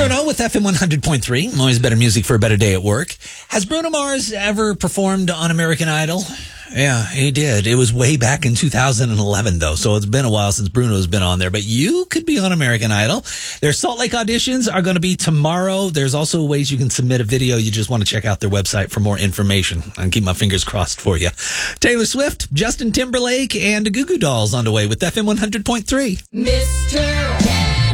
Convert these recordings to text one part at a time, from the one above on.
Bruno with FM 100.3. Always better music for a better day at work. Has Bruno Mars ever performed on American Idol? Yeah, he did. It was way back in 2011, though, so it's been a while since Bruno's been on there. But you could be on American Idol. Their Salt Lake auditions are going to be tomorrow. There's also ways you can submit a video. You just want to check out their website for more information. I'll keep my fingers crossed for you. Taylor Swift, Justin Timberlake, and the Goo Goo Dolls on the way with FM 100.3. Mr.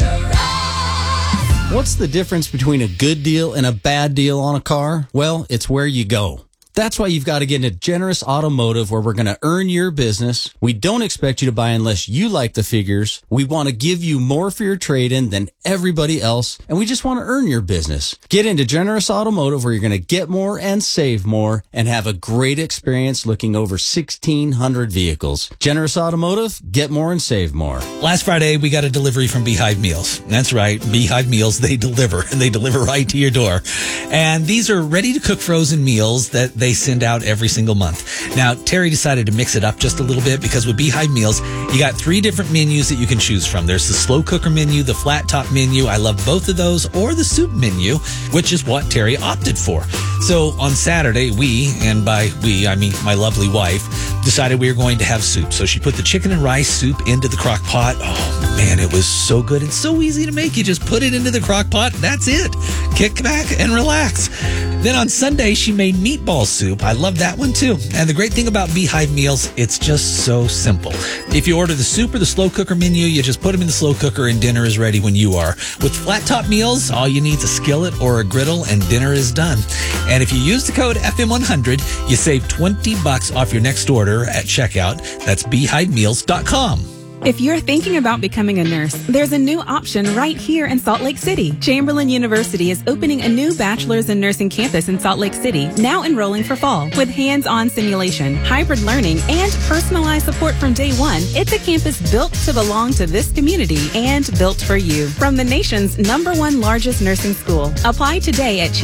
What's the difference between a good deal and a bad deal on a car? Well, it's where you go. That's why you've got to get into Generous Automotive, where we're going to earn your business. We don't expect you to buy unless you like the figures. We want to give you more for your trade-in than everybody else, and we just want to earn your business. Get into Generous Automotive, where you're going to get more and save more and have a great experience looking over 1,600 vehicles. Generous Automotive, get more and save more. Last Friday, we got a delivery from Beehive Meals. That's right, Beehive Meals, they deliver, and they deliver right to your door. And these are ready-to-cook frozen meals that they send out every single month. Now, Terry decided to mix it up just a little bit because with Beehive Meals, you got 3 different menus that you can choose from. There's the slow cooker menu, the flat top menu. I love both of those, or the soup menu, which is what Terry opted for. So on Saturday, we, and by we, I mean my lovely wife, decided we were going to have soup. So she put the chicken and rice soup into the crock pot. Oh man, it was so good. It's so easy to make. You just put it into the crock pot. That's it. Kick back and relax. Then on Sunday, she made meatball soup. I love that one too. And the great thing about Beehive Meals, it's just so simple. If you order the soup or the slow cooker menu, you just put them in the slow cooker and dinner is ready when you are. With flat top meals, all you need is a skillet or a griddle and dinner is done. And if you use the code FM100, you save $20 off your next order at checkout. That's beehivemeals.com. If you're thinking about becoming a nurse, there's a new option right here in Salt Lake City. Chamberlain University is opening a new bachelor's in nursing campus in Salt Lake City, now enrolling for fall. With hands-on simulation, hybrid learning, and personalized support from day one, it's a campus built to belong to this community and built for you. From the nation's #1 largest nursing school. Apply today at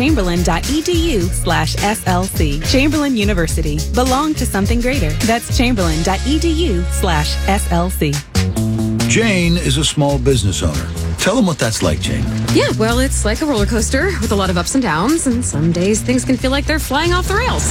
chamberlain.edu/SLC. Chamberlain University. Belong to something greater. That's chamberlain.edu/SLC. Jane is a small business owner. Tell them what that's like, Jane. Yeah, well, it's like a roller coaster with a lot of ups and downs, and some days things can feel like they're flying off the rails.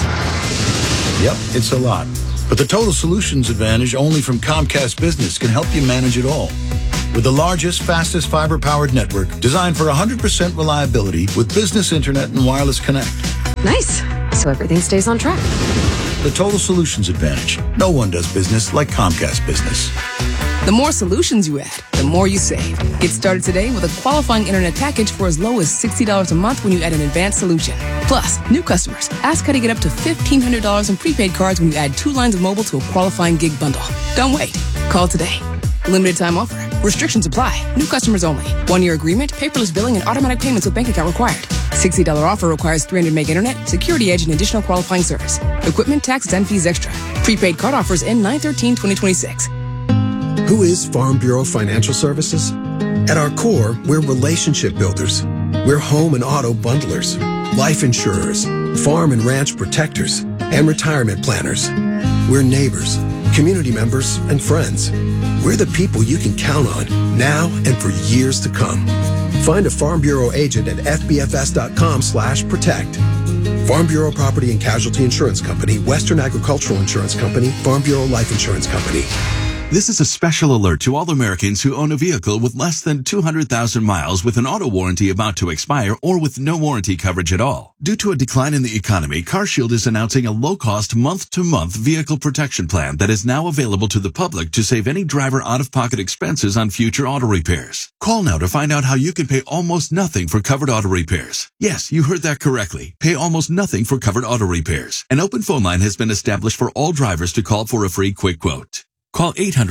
Yep, it's a lot. But the Total Solutions Advantage only from Comcast Business can help you manage it all. With the largest, fastest fiber-powered network designed for 100% reliability with business internet and wireless connect. Nice. So everything stays on track. The Total Solutions Advantage. No one does business like Comcast Business. The more solutions you add, the more you save. Get started today with a qualifying internet package for as low as $60 a month when you add an advanced solution. Plus, new customers, ask how to get up to $1,500 in prepaid cards when you add 2 lines of mobile to a qualifying gig bundle. Don't wait. Call today. Limited time offer. Restrictions apply. New customers only. 1-year agreement, paperless billing, and automatic payments with bank account required. $60 offer requires 300 meg internet, security edge, and additional qualifying service. Equipment, taxes, and fees extra. Prepaid card offers end 9/13/2026. Who is Farm Bureau Financial Services? At our core, we're relationship builders. We're home and auto bundlers, life insurers, farm and ranch protectors, and retirement planners. We're neighbors, community members, and friends. We're the people you can count on now and for years to come. Find a Farm Bureau agent at fbfs.com/protect. Farm Bureau Property and Casualty Insurance Company, Western Agricultural Insurance Company, Farm Bureau Life Insurance Company. This is a special alert to all Americans who own a vehicle with less than 200,000 miles with an auto warranty about to expire or with no warranty coverage at all. Due to a decline in the economy, CarShield is announcing a low-cost month-to-month vehicle protection plan that is now available to the public to save any driver out-of-pocket expenses on future auto repairs. Call now to find out how you can pay almost nothing for covered auto repairs. Yes, you heard that correctly. Pay almost nothing for covered auto repairs. An open phone line has been established for all drivers to call for a free quick quote. Call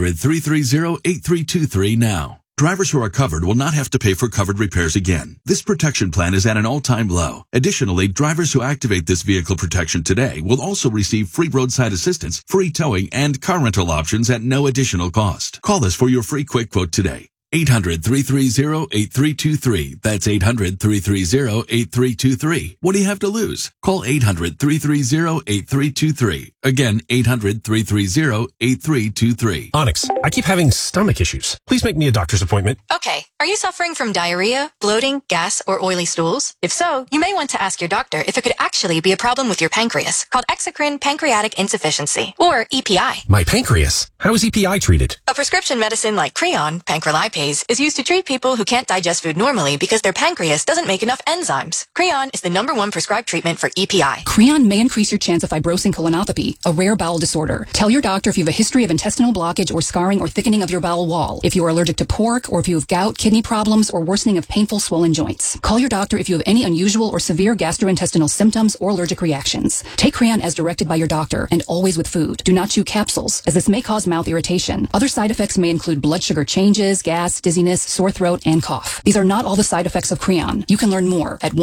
800-330-8323 now. Drivers who are covered will not have to pay for covered repairs again. This protection plan is at an all-time low. Additionally, drivers who activate this vehicle protection today will also receive free roadside assistance, free towing, and car rental options at no additional cost. Call us for your free quick quote today. 800-330-8323. That's 800-330-8323. What do you have to lose? Call 800-330-8323. Again, 800-330-8323. Onyx, I keep having stomach issues. Please make me a doctor's appointment. Okay. Are you suffering from diarrhea, bloating, gas, or oily stools? If so, you may want to ask your doctor if it could actually be a problem with your pancreas, called exocrine pancreatic insufficiency, or EPI. My pancreas? How is EPI treated? A prescription medicine like Creon, pancrelipase, is used to treat people who can't digest food normally because their pancreas doesn't make enough enzymes. Creon is the #1 prescribed treatment for EPI. Creon may increase your chance of fibrosing colonopathy, a rare bowel disorder. Tell your doctor if you have a history of intestinal blockage or scarring or thickening of your bowel wall, if you are allergic to pork, or if you have gout, kidney problems, or worsening of painful swollen joints. Call your doctor if you have any unusual or severe gastrointestinal symptoms or allergic reactions. Take Creon as directed by your doctor and always with food. Do not chew capsules, as this may cause mouth irritation. Other side effects may include blood sugar changes, gas, dizziness, sore throat, and cough. These are not all the side effects of Creon. You can learn more at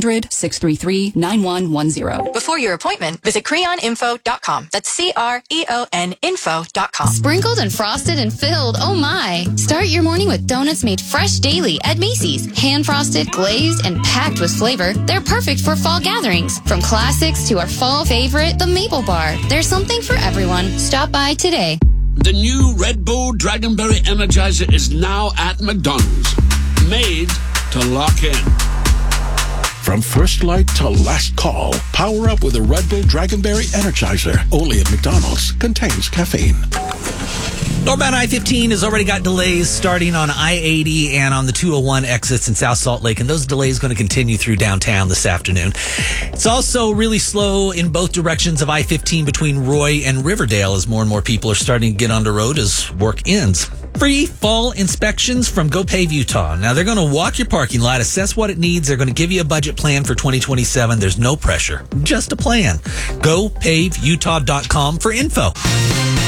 1-800-633-9110. Before your appointment, visit creoninfo.com. That's CREON info.com. Sprinkled and frosted and filled, oh my. Start your morning with donuts made fresh daily at Macy's. Hand-frosted, glazed, and packed with flavor. They're perfect for fall gatherings. From classics to our fall favorite, the Maple Bar. There's something for everyone. Stop by today. The new Red Bull Dragonberry Energizer is now at McDonald's. Made to lock in. From first light to last call, power up with a Red Bull Dragonberry Energizer. Only at McDonald's. Contains caffeine. Northbound I-15 has already got delays starting on I-80 and on the 201 exits in South Salt Lake, and those delays going to continue through downtown this afternoon. It's also really slow in both directions of I-15 between Roy and Riverdale as more and more people are starting to get on the road as work ends. Free fall inspections from GoPave Utah. Now, they're going to walk your parking lot, assess what it needs. They're going to give you a budget plan for 2027. There's no pressure, just a plan. GoPaveUtah.com for info.